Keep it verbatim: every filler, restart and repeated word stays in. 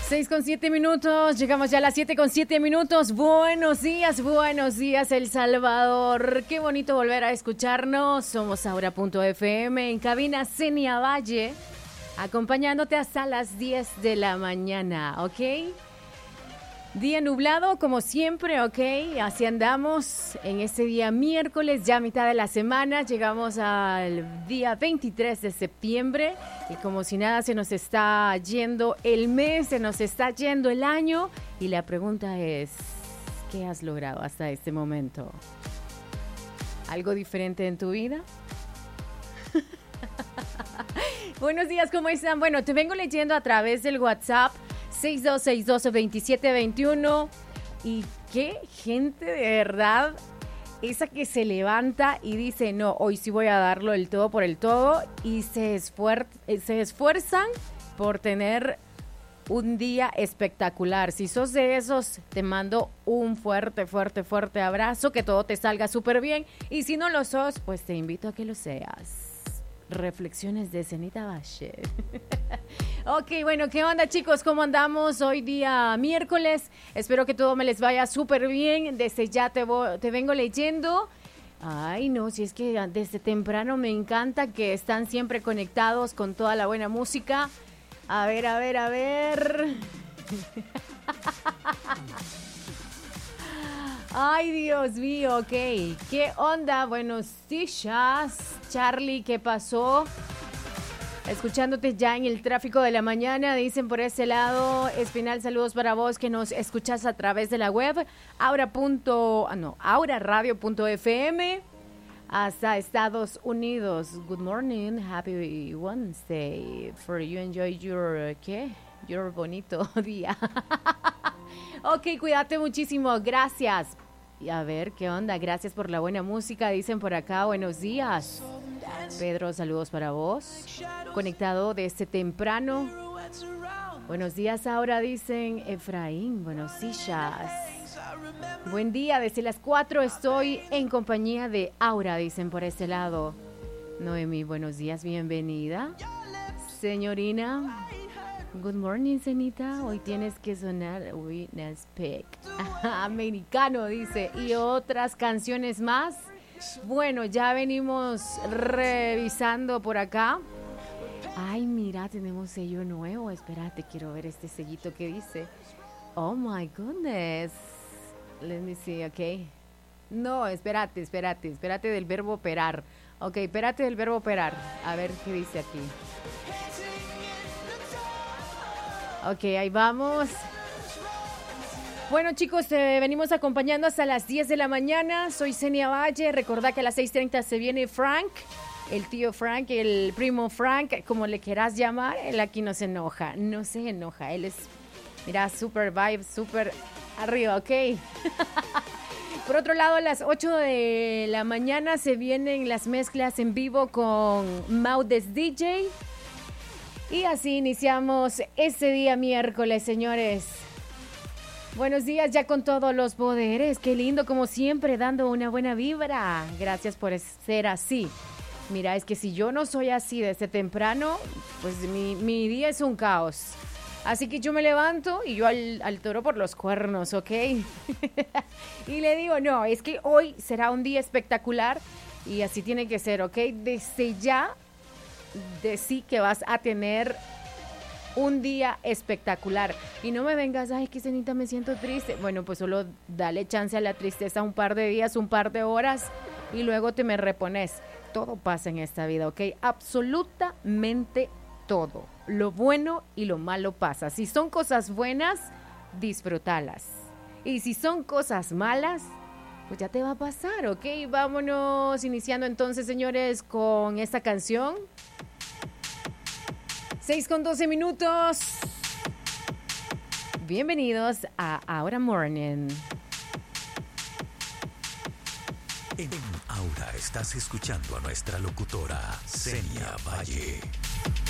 seis con siete minutos, llegamos ya a las siete con siete minutos. Buenos días, buenos días, El Salvador. Qué bonito volver a escucharnos. Somos Aura punto F M en cabina Senia Valle, acompañándote hasta las diez de la mañana, ¿ok? Día nublado, como siempre, ¿ok? Así andamos en este día miércoles, ya mitad de la semana. Llegamos al día veintitrés de septiembre y como si nada se nos está yendo el mes, se nos está yendo el año. Y la pregunta es, ¿qué has logrado hasta este momento? ¿Algo diferente en tu vida? Buenos días, ¿cómo están? Bueno, te vengo leyendo a través del WhatsApp seis dos seis dos, dos siete dos uno. Y qué gente de verdad, esa que se levanta y dice, no, hoy sí voy a darlo el todo por el todo, y se, esfuer- se esfuerzan por tener un día espectacular. Si sos de esos, te mando un fuerte, fuerte, fuerte abrazo, que todo te salga súper bien. Y si no lo sos, pues te invito a que lo seas. Reflexiones de Zenita Valle. Ok, bueno, ¿qué onda, chicos? ¿Cómo andamos hoy día miércoles? Espero que todo me les vaya súper bien. Desde ya te, vo- te vengo leyendo. Ay, no, si es que desde temprano me encanta que están siempre conectados con toda la buena música. A ver, a ver, a ver. Ay, Dios mío, ok. ¿Qué onda? Buenos días, Charlie, ¿qué pasó? Escuchándote ya en el tráfico de la mañana, dicen por ese lado. Espinal, saludos para vos que nos escuchas a través de la web, aura. Punto, ah, no, aura radio punto f m, hasta Estados Unidos. Good morning, happy Wednesday for you. Enjoy your, ¿qué? Your bonito día. Ok, cuídate muchísimo, gracias. Y a ver, ¿qué onda? Gracias por la buena música, dicen por acá. Buenos días. Pedro, saludos para vos. Conectado desde temprano. Buenos días, ahora dicen Efraín. Buenos días. Buen día, desde las cuatro estoy en compañía de Aura, dicen por este lado. Noemí, buenos días, bienvenida. Señorina, good morning, Cenita. Hoy tienes que sonar Whitney Speak. Americano, dice. Y otras canciones más. Bueno, ya venimos revisando por acá. Ay, mira, tenemos sello nuevo. Espérate, quiero ver este sellito que dice. Oh my goodness. Let me see, ok. No, espérate, espérate, espérate del verbo operar. Ok, espérate del verbo operar. A ver qué dice aquí. Ok, ahí vamos. Bueno, chicos, te venimos acompañando hasta las diez de la mañana. Soy Senia Valle. Recordá que a las seis treinta se viene Frank, el tío Frank, el primo Frank, como le quieras llamar. Él aquí no se enoja, no se enoja. Él es, mira, super vibe, super arriba, ok. Por otro lado, a las ocho de la mañana se vienen las mezclas en vivo con Maudes D J. Y así iniciamos este día miércoles, señores. Buenos días, ya con todos los poderes. Qué lindo, como siempre, dando una buena vibra. Gracias por ser así. Mira, es que si yo no soy así desde temprano, pues mi, mi día es un caos. Así que yo me levanto y yo al, al toro por los cuernos, ¿ok? Y le digo, no, es que hoy será un día espectacular y así tiene que ser, ¿ok? Desde ya, decí que vas a tener un día espectacular. Y no me vengas, ay, que Cenita, me siento triste. Bueno, pues solo dale chance a la tristeza un par de días, un par de horas y luego te me repones. Todo pasa en esta vida, ¿ok? Absolutamente todo. Lo bueno y lo malo pasa. Si son cosas buenas, disfrútalas. Y si son cosas malas, pues ya te va a pasar, ¿ok? Vámonos iniciando entonces, señores, con esta canción. seis con doce minutos. Bienvenidos a Aura Morning. En Aura estás escuchando a nuestra locutora, Senia Valle.